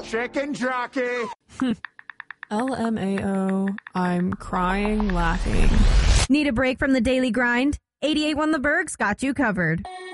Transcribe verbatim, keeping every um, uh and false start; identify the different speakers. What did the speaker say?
Speaker 1: Chicken jockey.
Speaker 2: L M A O, I'm crying laughing.
Speaker 3: Need a break from the daily grind? eighty-eight one The Berg's got you covered.